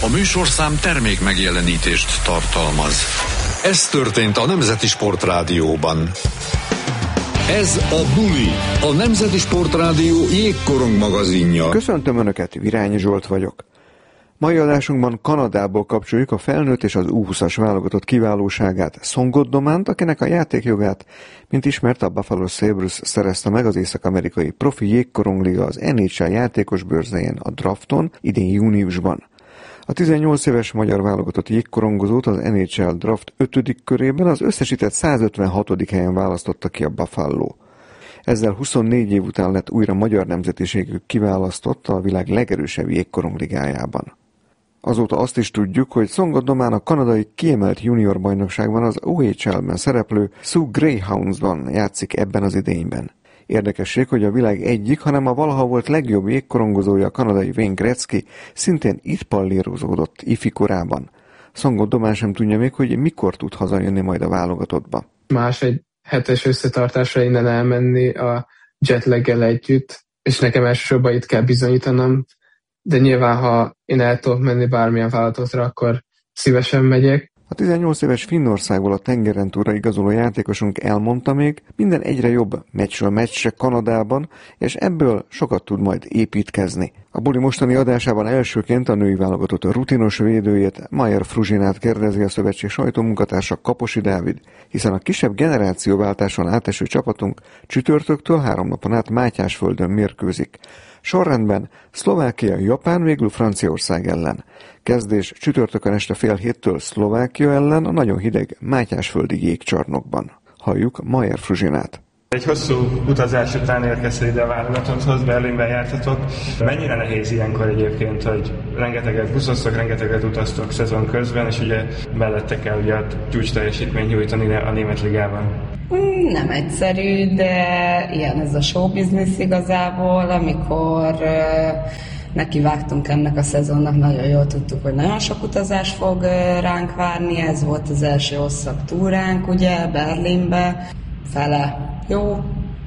A műsorszám termék megjelenítést tartalmaz. Ez történt a Nemzeti Sportrádióban. Ez a Buli, a Nemzeti Sportrádió jégkorong magazinja. Köszöntöm Önöket, Virányi Zsolt vagyok. Mai adásunkban Kanadából kapcsoljuk a felnőtt és az U20-as válogatott kiválóságát, Songot Dománt, akinek a játékjogát, mint ismert, a Buffalo Sabres szerezte meg az észak-amerikai profi jégkorongliga az NHL játékos bőrzején a drafton idén júniusban. A 18 éves magyar válogatott jégkorongozót az NHL draft 5. körében az összesített 156. helyen választotta ki a Buffalo. Ezzel 24 év után lett újra magyar nemzetiségű kiválasztott a világ legerősebb jégkorongligájában. Azóta azt is tudjuk, hogy Songot Domán a kanadai kiemelt junior bajnokságban az OHL-ben szereplő Sault Greyhoundsban játszik ebben az idényben. Érdekesség, hogy a világ egyik, hanem a valaha volt legjobb jégkorongozója, a kanadai Wayne Gretzky szintén itt pallérozódott ifi korában. Songot Domán sem tudja még, hogy mikor tud hazajönni majd a válogatottba. Más egy hetes összetartásra innen elmenni a jetlaggel együtt, és nekem elsősorban itt kell bizonyítanom, de nyilván, ha én el tudok menni bármilyen vállalatottra, akkor szívesen megyek. A 18 éves Finnországból a tengeren túlra igazoló játékosunk elmondta még, minden egyre jobb meccsről meccsre Kanadában, és ebből sokat tud majd építkezni. A Buli mostani adásában elsőként a női válogatott rutinos védőjét, Mayer Fruzsinát kérdezi a szövetség sajtómunkatársa, Kaposi Dávid, hiszen a kisebb generációváltáson áteső csapatunk csütörtöktől 3 napon át Mátyásföldön mérkőzik. Sorrendben Szlovákia, Japán, végül Franciaország ellen. Kezdés csütörtökön este 6:30 Szlovákia ellen a nagyon hideg Mátyásföldi jégcsarnokban. Halljuk Mayer Fruzsinát. Egy hosszú utazás után érkeztél ide a válogatotthoz, Berlinben jártatok. Mennyire nehéz ilyenkor egyébként, hogy rengeteget buszoztok, rengeteget utaztok szezon közben, és ugye mellette kell ugye a csúcs teljesítményt nyújtani a német ligában? Nem egyszerű, de ilyen ez a show business igazából, amikor nekivágtunk ennek a szezonnak, nagyon jól tudtuk, hogy nagyon sok utazás fog ránk várni, ez volt az első hosszabb túránk, ugye, Berlinbe, fele jó,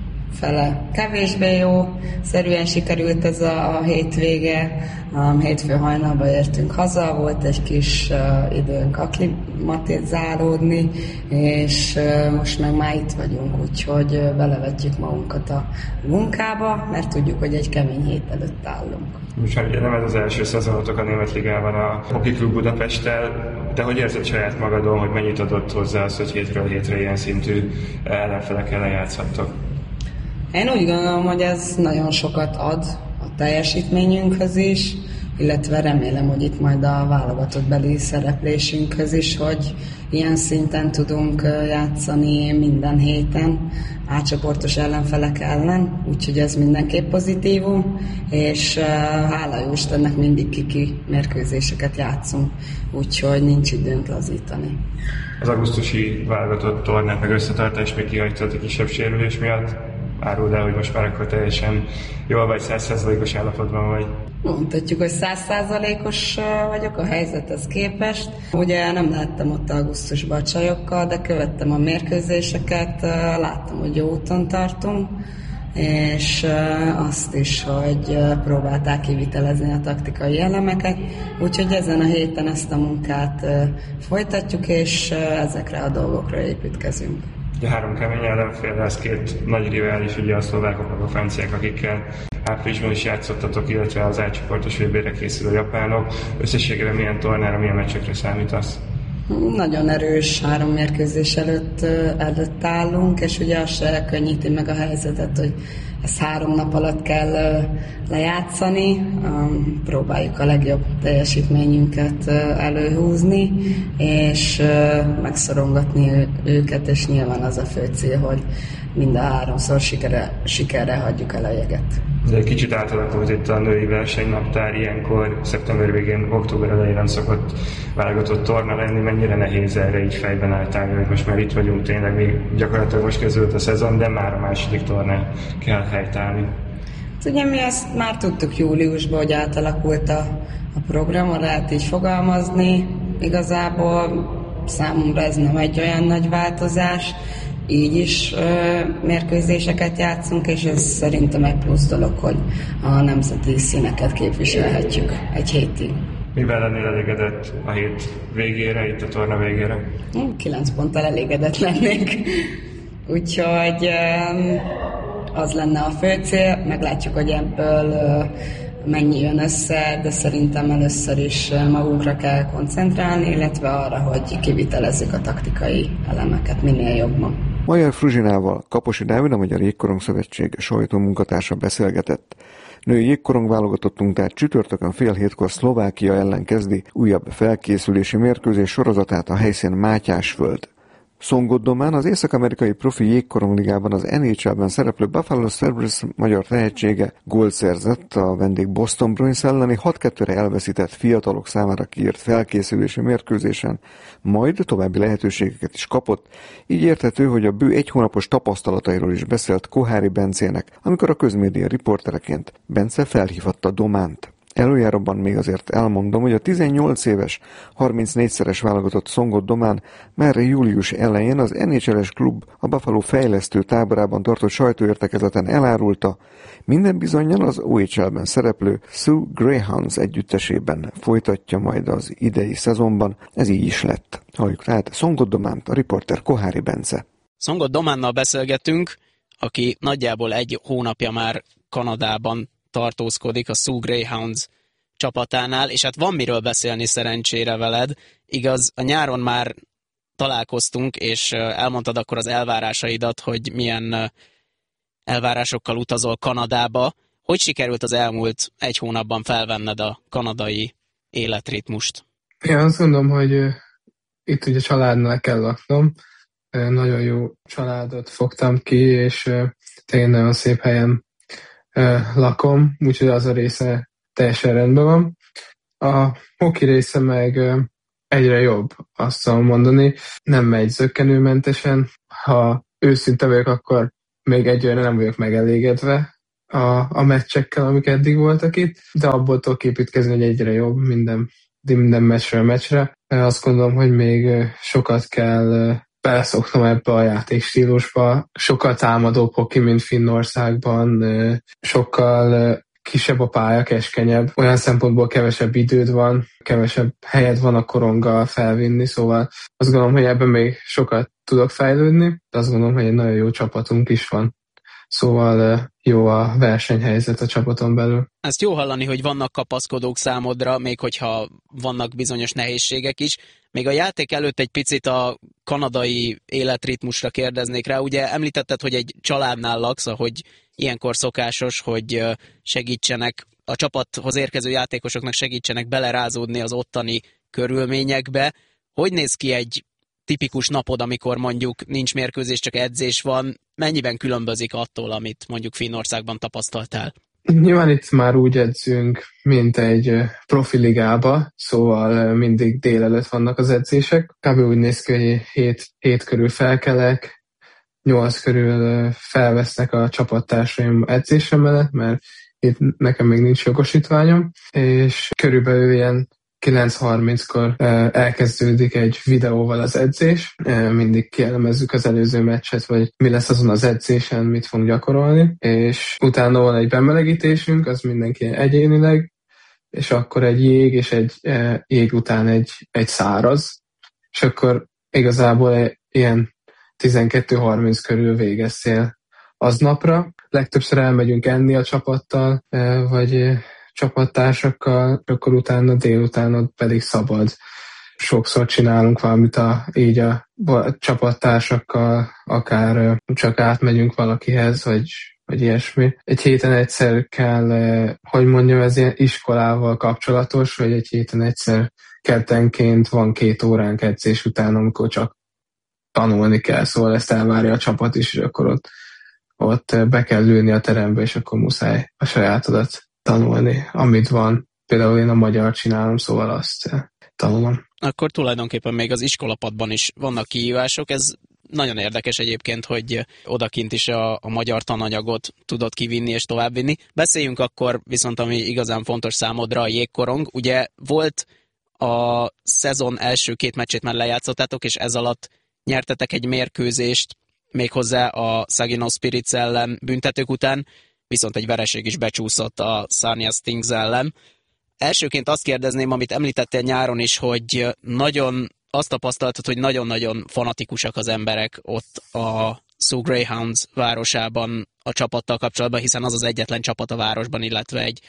fele kevésbé jó. Szerűen sikerült ez a hétvége. Hétfő hajnalban értünk haza, volt egy kis időnk akklimatizálódni, és most meg már itt vagyunk, úgyhogy belevetjük magunkat a munkába, mert tudjuk, hogy egy kemény hét előtt állunk. Most ugye nem ez az első szezonotok a Német Ligában a Hockey Klub Budapesttel, de hogy érzed saját magadon, hogy mennyit adott hozzá az, hogy hétről hétre ilyen szintű ellenfelekkel lejátszhattok? Én úgy gondolom, hogy ez nagyon sokat ad a teljesítményünkhöz is, illetve remélem, hogy itt majd a válogatottbeli szereplésünkhöz is, hogy ilyen szinten tudunk játszani minden héten átcsoportos ellenfelek ellen, úgyhogy ez mindenképp pozitívum, és hála jó Istennek mindig kiki mérkőzéseket játszunk, úgyhogy nincs időnk lazítani. Az augusztusi válogatott tornát meg összetartás még kihagytad a kisebb sérülés miatt. Áruld el, hogy most már akkor teljesen jól vagy, 100%-os állapotban vagy. Mondhatjuk, hogy 100%-os vagyok a helyzethez képest. Ugye nem lehettem ott augusztusban a csajokkal, de követtem a mérkőzéseket, láttam, hogy jó úton tartunk, és azt is, hogy próbálták kivitelezni a taktikai elemeket, úgyhogy ezen a héten ezt a munkát folytatjuk, és ezekre a dolgokra építkezünk. Ugye 3 kemény ellenfél, ez 2 nagy rivális, ugye a szlovákok meg a franciák, akikkel áprilisban is játszottatok, illetve az átcsoportos VB-re készülő japánok. Összességében milyen tornára, milyen meccsekre számítasz? Nagyon erős 3 mérkőzés előtt állunk, és ugye az se könnyíti meg a helyzetet, hogy ezt 3 nap alatt kell lejátszani. Próbáljuk a legjobb teljesítményünket előhúzni, és megszorongatni őket, és nyilván az a fő cél, hogy mind a 3-szor sikerre hagyjuk el a jeget. De egy kicsit átalakult itt a női versenynaptár, ilyenkor szeptember végén, október elején szokott válogatott torna lenni. Mennyire nehéz erre így fejben álltálni, hogy most már itt vagyunk, tényleg még gyakorlatilag most kezdődött a szezon, de már a második tornán kell helytállni. Ugye mi ezt már tudtuk júliusban, hogy átalakult a program, lehet így fogalmazni. Igazából számomra ez nem egy olyan nagy változás. Így is mérkőzéseket játszunk, és ez szerintem egy plusz dolog, hogy a nemzeti színeket képviselhetjük egy hétig. Mivel lennél elégedett a hét végére, itt a torna végére? 9 ponttal elégedett lennék. Úgyhogy az lenne a fő cél, meglátjuk, hogy ebből mennyi jön össze, de szerintem először is magunkra kell koncentrálni, illetve arra, hogy kivitelezzük a taktikai elemeket minél jobban. Majer Fruzsinával Kaposi Dávid, a Magyar Jégkorong Szövetség sajtómunkatársa beszélgetett. Női jégkorong válogatottunk tehát csütörtökön fél hétkor Szlovákia ellen kezdi újabb felkészülési mérkőzés sorozatát a helyszín Mátyásföld. Szongoddomán az észak-amerikai profi jégkorongligában az NHL-ben szereplő Buffalo Sabres magyar tehetsége gólt szerzett a vendég Boston Bruins elleni 6-2-re elveszített fiatalok számára kiírt felkészülési mérkőzésen, majd további lehetőségeket is kapott, így érthető, hogy a bő egy hónapos tapasztalatairól is beszélt Kohári Bencének, amikor a közmédia riportereként Bence felhívatta Dománt. Előjáróban még azért elmondom, hogy a 18 éves, 34-szeres válogatott Szongoddomán már július elején az NHL-es klub a Buffalo fejlesztő táborában tartott sajtóértekezleten elárulta, minden bizonnyal az OHL-ben szereplő Soo Greyhounds együttesében folytatja majd az idei szezonban, ez így is lett. Halljuk tehát Szongoddománt, a riporter Kohári Bence. Szongoddománnal beszélgetünk, aki nagyjából egy hónapja már Kanadában tartózkodik a Soo Greyhounds csapatánál, és hát van miről beszélni szerencsére veled. Igaz, a nyáron már találkoztunk, és elmondtad akkor az elvárásaidat, hogy milyen elvárásokkal utazol Kanadába. Hogy sikerült az elmúlt egy hónapban felvenned a kanadai életritmust? Én azt gondolom, hogy itt ugye családnál kell laknom. Nagyon jó családot fogtam ki, és tényleg nagyon szép helyen lakom, úgyhogy az a része teljesen rendben van. A hoki része meg egyre jobb, azt tudom mondani. Nem megy zökkenőmentesen. Ha őszinte vagyok, akkor még egyre nem vagyok megelégedve a meccsekkel, amik eddig voltak itt, de abból tudok építkezni, hogy egyre jobb minden meccsről meccsre. Azt gondolom, hogy még sokat kell beleszoknom ebbe a játékstílusba. Sokkal támadóbb hoki, mint Finnországban, sokkal kisebb a pálya, keskenyebb. Olyan szempontból kevesebb időd van, kevesebb helyed van a koronggal felvinni, szóval azt gondolom, hogy ebben még sokat tudok fejlődni, de azt gondolom, hogy egy nagyon jó csapatunk is van. Szóval jó a versenyhelyzet a csapaton belül. Ezt jó hallani, hogy vannak kapaszkodók számodra, még hogyha vannak bizonyos nehézségek is. Még a játék előtt egy picit a kanadai életritmusra kérdeznék rá. Ugye említetted, hogy egy családnál laksz, ahogy ilyenkor szokásos, hogy segítsenek a csapathoz érkező játékosoknak segítsenek belerázódni az ottani körülményekbe. Hogy néz ki egy tipikus napod, amikor mondjuk nincs mérkőzés, csak edzés van? Mennyiben különbözik attól, amit mondjuk Finnországban tapasztaltál? Nyilván itt már úgy edzünk, mint egy profiligába, szóval mindig délelőtt vannak az edzések. Kb. Úgy néz ki, hogy 7 körül felkelek, 8 körül felvesznek a csapattársaim edzésre mellett, mert itt nekem még nincs jogosítványom, és körülbelül ilyen 9:30-kor elkezdődik egy videóval az edzés. Mindig kielemezzük az előző meccset, vagy mi lesz azon az edzésen, mit fogunk gyakorolni, és utána van egy bemelegítésünk, az mindenki egyénileg, és akkor egy jég, és egy jég után egy száraz, és akkor igazából ilyen 12:30 körül végeztél aznapra. Legtöbbször elmegyünk enni a csapattal, vagy csapattársakkal, akkor utána délután pedig szabad. Sokszor csinálunk valamit így a csapattársakkal, akár csak átmegyünk valakihez, vagy ilyesmi. Egy héten egyszer kell, hogy mondjam, ez ilyen iskolával kapcsolatos, vagy egy héten egyszer keddenként van 2 óránk edzés után, amikor csak tanulni kell, szóval ezt elvárja a csapat is, és akkor ott be kell ülni a terembe, és akkor muszáj a sajátodat tanulni, amit van. Például én a magyar csinálom, szóval azt tanulom. Akkor tulajdonképpen még az iskolapadban is vannak kihívások. Ez nagyon érdekes egyébként, hogy odakint is a magyar tananyagot tudod kivinni és továbbvinni. Beszéljünk akkor viszont, ami igazán fontos számodra, a jégkorong. Ugye volt a szezon első 2 meccsét már lejátszottátok, és ez alatt nyertetek egy mérkőzést, méghozzá a Saginaw Spirits ellen büntetők után, viszont egy vereség is becsúszott a Sarnia Stings ellen. Elsőként azt kérdezném, amit említettél nyáron is, hogy nagyon azt tapasztaltad, hogy nagyon-nagyon fanatikusak az emberek ott a Soo Greyhounds városában a csapattal kapcsolatban, hiszen az az egyetlen csapat a városban, illetve egy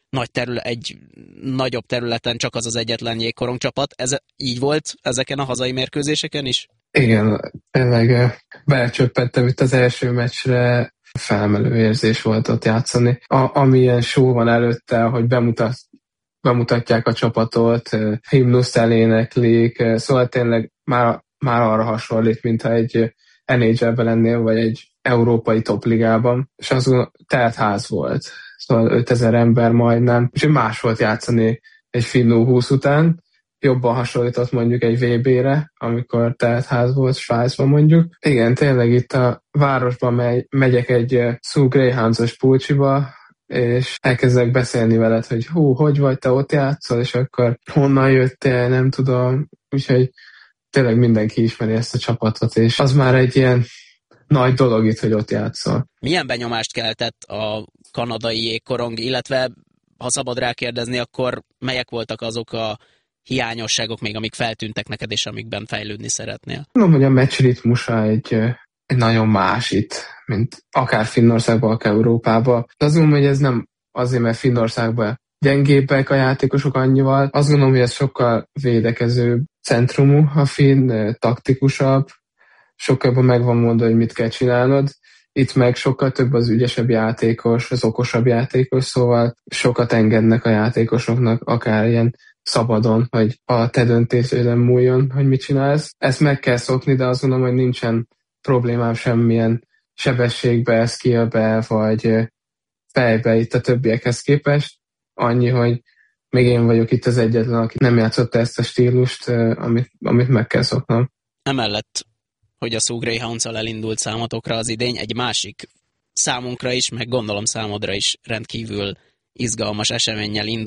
nagyobb területen csak az egyetlen jégkorong csapat. Ez így volt ezeken a hazai mérkőzéseken is? Igen, tényleg belecsöppentem itt az első meccsre, felemelő érzés volt ott játszani. Amilyen show van előtte, hogy bemutatják a csapatot, himnuszt eléneklik, szóval tényleg már arra hasonlít, mintha egy NHL-ben lennél, vagy egy európai topligában, és azon telt ház volt. Szóval 5000 ember majdnem, és más volt játszani egy Finnó 20 után, jobban hasonlított mondjuk egy VB-re, amikor telt ház volt Svájcban mondjuk. Igen, tényleg itt a városban megyek egy Soo Greyhounds-os pulcsiba, és elkezdek beszélni veled, hogy hogy vagy, te ott játszol, és akkor honnan jöttél, nem tudom. Úgyhogy tényleg mindenki ismeri ezt a csapatot, és az már egy ilyen nagy dolog itt, hogy ott játszol. Milyen benyomást keltett a kanadai jégkorong, illetve ha szabad rákérdezni, akkor melyek voltak azok a hiányosságok még, amik feltűntek neked, és amikben fejlődni szeretnél? Tudom, hogy a meccs ritmusa egy nagyon más itt, mint akár Finnországban, akár Európában. De azt gondolom, hogy ez nem azért, mert Finnországban gyengébbek a játékosok annyival. Azt gondolom, hogy ez sokkal védekezőbb centrumú a finn, taktikusabb, sokkal jobban meg van mondva, hogy mit kell csinálnod. Itt meg sokkal több az ügyesebb játékos, az okosabb játékos, szóval sokat engednek a játékosoknak, akár ilyen szabadon, hogy a te döntéseden múljon, hogy mit csinálsz. Ezt meg kell szokni, de azt gondolom, hogy nincsen problémám semmilyen sebességbe, skillbe, vagy fejbe itt a többiekhez képest. Annyi, hogy még én vagyok itt az egyetlen, aki nem játszotta ezt a stílust, amit meg kell szoknom. Emellett, hogy a Soo Greyhounds-al elindult számotokra az idény, egy másik számunkra is, meg gondolom számodra is rendkívül izgalmas eseménnyel indult.